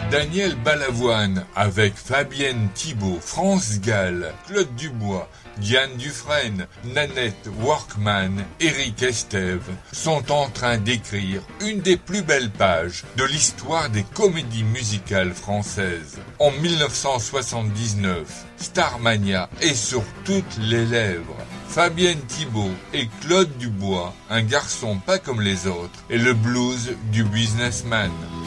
Daniel Balavoine avec Fabienne Thibault, France Gall, Claude Dubois, Diane Dufresne, Nanette Workman, Éric Estève sont en train d'écrire une des plus belles pages de l'histoire des comédies musicales françaises. En 1979, Starmania est sur toutes les lèvres. Fabienne Thibault et Claude Dubois, un garçon pas comme les autres, et le blues du businessman.